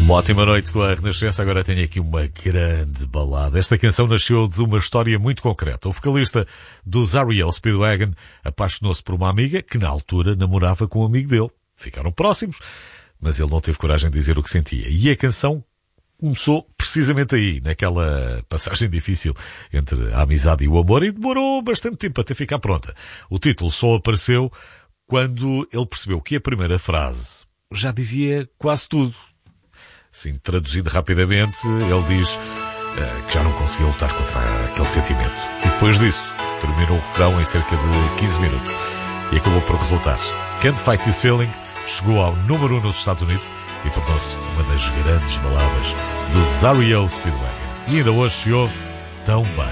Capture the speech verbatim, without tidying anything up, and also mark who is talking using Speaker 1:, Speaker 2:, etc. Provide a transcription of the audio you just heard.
Speaker 1: Uma ótima noite com a Renascença. Agora tenho aqui uma grande balada. Esta canção nasceu de uma história muito concreta. O vocalista dos R E O Speedwagon apaixonou-se por uma amiga que na altura namorava com um amigo dele. Ficaram próximos, mas ele não teve coragem de dizer o que sentia. E a canção começou precisamente aí, naquela passagem difícil entre a amizade e o amor, e demorou bastante tempo até ficar pronta. O título só apareceu quando ele percebeu que a primeira frase já dizia quase tudo. Assim, traduzindo rapidamente, ele diz uh, que já não conseguia lutar contra aquele sentimento. E depois disso, terminou o refrão em cerca de quinze minutos. E acabou por resultar. Can't Fight This Feeling chegou ao número um nos Estados Unidos e tornou-se uma das grandes baladas dos R E O Speedwagon. E ainda hoje se ouve tão bem.